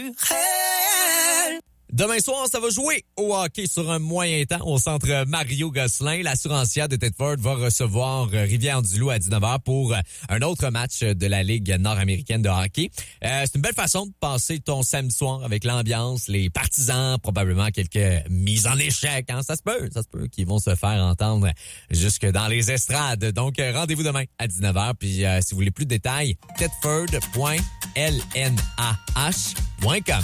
Demain soir, ça va jouer au hockey sur un moyen temps au centre Mario Gosselin. L'assurancière de Thetford va recevoir Rivière-du-Loup à 19h pour un autre match de la Ligue nord-américaine de hockey. C'est une belle façon de passer ton samedi soir avec l'ambiance, les partisans, probablement quelques mises en échec. Hein? Ça se peut qu'ils vont se faire entendre jusque dans les estrades. Donc, rendez-vous demain à 19h. Puis, si vous voulez plus de détails, thetford.lnah.com.